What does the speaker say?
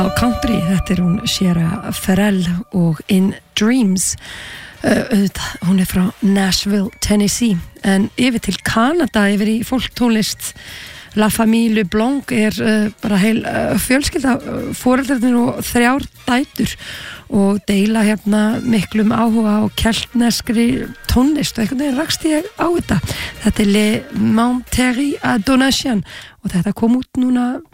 Country, þetta hún Sierra Ferrell og In Dreams. Hún frá Nashville, Tennessee, en yfir til Kanada, yfir í fólktónlist. La Famille Blanc bara heil fjölskylda, foreldrarnir og 3 dætur og deila hérna miklum áhuga á keltneskri tónlist og einhvern veginn rakst ég á þetta. Þetta Le Monterey Donation og þetta kom út núna